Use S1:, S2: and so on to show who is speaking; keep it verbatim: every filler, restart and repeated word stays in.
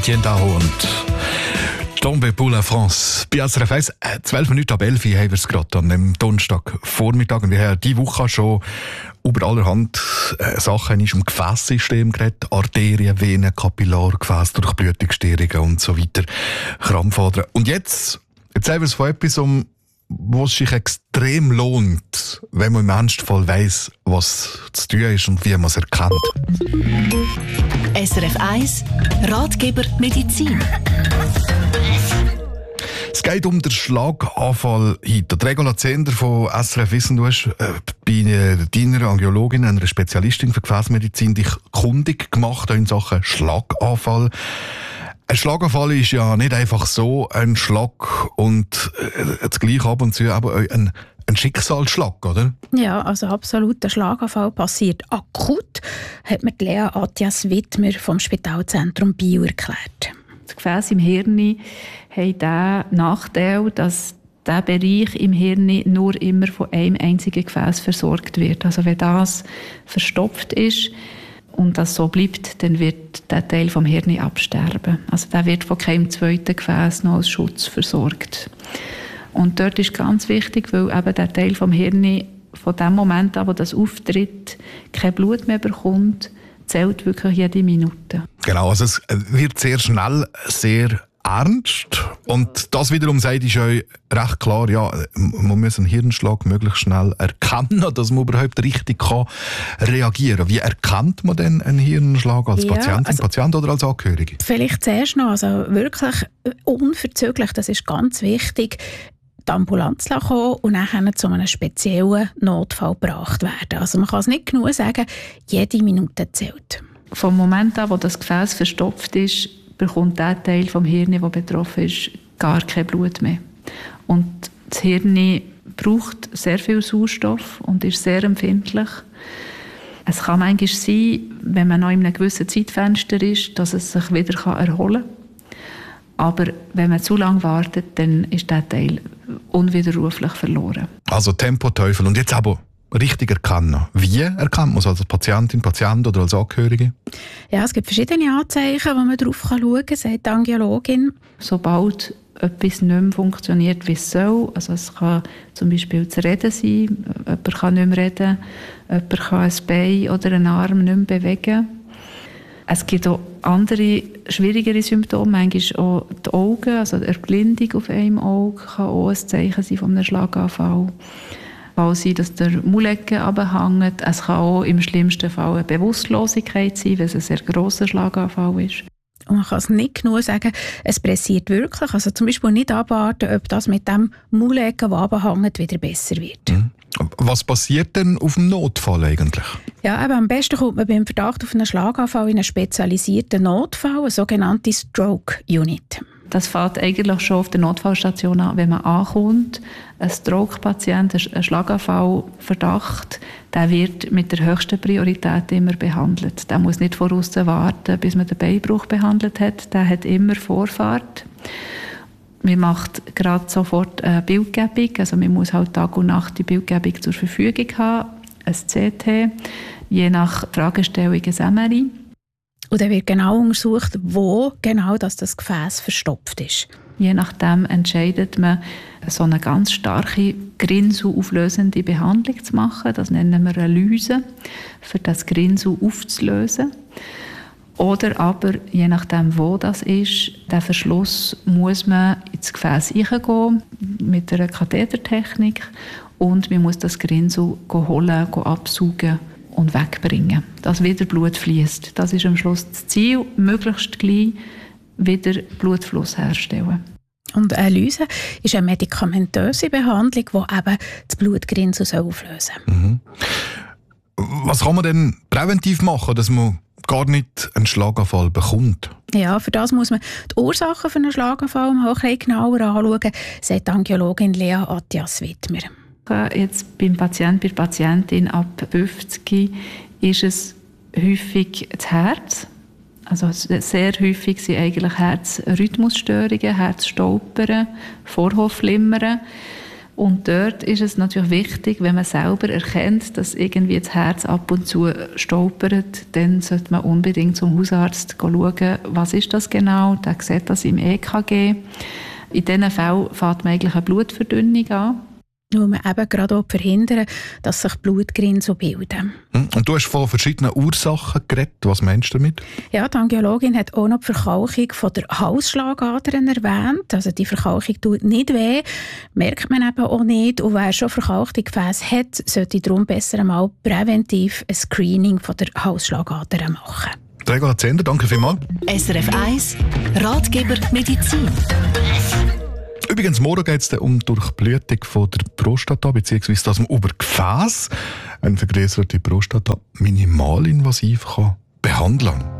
S1: Tiendao und Tombe pour la France. Bei S R F eins, äh, zwölf Minuten ab elf haben wir es gerade an dem Donnerstagvormittag. Und wir haben diese Woche schon über allerhand äh, Sachen ist um Gefäßsystem geredet. Arterien, Venen, Kapillargefäße, Durchblutungsstörungen und so weiter. Krampfadern. Und jetzt, jetzt haben wir es von etwas, um, wo es sich extrem lohnt, wenn man im Ernstfall weiss, was zu tun ist und wie man es erkennt.
S2: S R F eins Ratgeber Medizin.
S1: Es geht um den Schlaganfall heute. Die Regula Zehnder von S R F Wissen, du hast äh, bei deiner Angiologin, einer Spezialistin für Gefäßmedizin, dich kundig gemacht in Sachen Schlaganfall. Ein Schlaganfall ist ja nicht einfach so ein Schlag und äh, das gleiche ab und zu aber ein, ein Schicksalsschlag, oder?
S3: Ja, also absolut. Der Schlaganfall passiert akut, hat mir Lea Attias-Wittmer vom Spitalzentrum Biel erklärt.
S4: Die Gefäße im Hirn haben den Nachteil, dass dieser Bereich im Hirn nur immer von einem einzigen Gefäß versorgt wird. Also wenn das verstopft ist und das so bleibt, dann wird der Teil vom Hirn absterben. Also der wird von keinem zweiten Gefäß noch als Schutz versorgt. Und dort ist ganz wichtig, weil eben der Teil vom Hirn von dem Moment an, wo das auftritt, kein Blut mehr bekommt, zählt wirklich jede Minute.
S1: Genau, also es wird sehr schnell sehr ernst. Und das wiederum sagt, ist euch recht klar, ja, man muss einen Hirnschlag möglichst schnell erkennen, dass man überhaupt richtig kann reagieren kann. Wie erkennt man denn einen Hirnschlag als
S3: ja,
S1: Patientin,
S3: also,
S1: Patient oder als Angehörige?
S3: Vielleicht zuerst noch, also wirklich unverzüglich, das ist ganz wichtig, die Ambulanz kommen und dann zu einem speziellen Notfall gebracht werden. Also man kann es nicht genug sagen, jede Minute zählt.
S4: Vom Moment an, wo das Gefäß verstopft ist, bekommt der Teil vom Hirn, der betroffen ist, gar kein Blut mehr. Und das Hirn braucht sehr viel Sauerstoff und ist sehr empfindlich. Es kann manchmal sein, wenn man noch in einem gewissen Zeitfenster ist, dass es sich wieder erholen kann. Aber wenn man zu lange wartet, dann ist der Teil unwiderruflich verloren.
S1: Also Tempoteufel. Und jetzt aber richtig erkennen. Wie erkennt man es als Patientin, Patient oder als Angehörige?
S3: Ja, es gibt verschiedene Anzeichen, wo man darauf schauen kann, sagt die Angiologin.
S4: Sobald etwas nicht mehr funktioniert, wie es soll, also es kann zum Beispiel zu reden sein, jemand kann nicht mehr reden, jemand kann ein Bein oder einen Arm nicht mehr bewegen. Es gibt auch andere, schwierigere Symptome, manchmal auch die Augen, also die Erblindung auf einem Auge kann auch ein Zeichen sein von einem Schlaganfall. Es kann auch sein, dass der Maulecken runterhängt. Es kann auch im schlimmsten Fall eine Bewusstlosigkeit sein, wenn es ein sehr grosser Schlaganfall ist.
S3: Und man kann es nicht genug sagen, es pressiert wirklich. Also zum Beispiel nicht abwarten, ob das mit dem Maulecken, das runterhängt, wieder besser wird.
S1: Mhm. Was passiert denn auf dem Notfall eigentlich?
S3: Ja, aber am besten kommt man beim Verdacht auf einen Schlaganfall in einen spezialisierten Notfall, eine sogenannte Stroke Unit.
S4: Das fängt eigentlich schon auf der Notfallstation an, wenn man ankommt. Ein Stroke-Patient, ein Schlaganfall-Verdacht, der wird mit der höchsten Priorität immer behandelt. Der muss nicht voraus warten, bis man den Beinbruch behandelt hat. Der hat immer Vorfahrt. Man macht gerade sofort eine Bildgebung, also man muss halt Tag und Nacht die Bildgebung zur Verfügung haben, ein C T, je nach Fragestellung ein M R I.
S3: Und dann wird genau untersucht, wo genau das, das Gefäß verstopft ist.
S4: Je nachdem entscheidet man, so eine ganz starke grinselauflösende Behandlung zu machen. Das nennen wir eine Lyse, für das Grinsel aufzulösen. Oder aber, je nachdem, wo das ist, der Verschluss muss man ins Gefäß reingehen mit einer Kathetertechnik und man muss das Grinsel holen, absaugen und wegbringen, dass wieder Blut fließt. Das ist am Schluss das Ziel, möglichst gleich wieder Blutfluss herstellen.
S3: Und eine Lyse ist eine medikamentöse Behandlung, die eben das Blutgrinsel auflösen soll.
S1: Mhm. Was kann man denn präventiv machen, dass man gar nicht einen Schlaganfall bekommt?
S3: Ja, für das muss man die Ursachen für einen Schlaganfall mal ein bisschen genauer anschauen, sagt die Angiologin Lea Attias-Wittmer.
S4: Jetzt beim Patienten, bei der Patientin ab fünfzig ist es häufig das Herz. Also sehr häufig sind eigentlich Herzrhythmusstörungen, Herzstolpern, Vorhofflimmern. Und dort ist es natürlich wichtig, wenn man selber erkennt, dass irgendwie das Herz ab und zu stolpert, dann sollte man unbedingt zum Hausarzt schauen, was ist das genau, der sieht das im E K G. In diesen Fällen fängt man eigentlich eine Blutverdünnung an.
S3: Weil man eben gerade auch verhindern, dass sich Blutgerinnsel bilden.
S1: Und du hast von verschiedenen Ursachen geredet. Was meinst du damit?
S3: Ja, die Angiologin hat auch noch die Verkalkung von der Halsschlagadern erwähnt. Also die Verkalkung tut nicht weh, merkt man eben auch nicht. Und wer schon verkalkte Gefäße hat, sollte darum besser einmal präventiv ein Screening von der Halsschlagadern machen.
S1: Gregor Zender, danke vielmals.
S2: S R F eins Ratgeber Medizin.
S1: Übrigens, morgen geht es um Durchblutung von der Prostata bzw. das Obergefäß. Ein vergrößerte Prostata minimalinvasiv kann behandeln.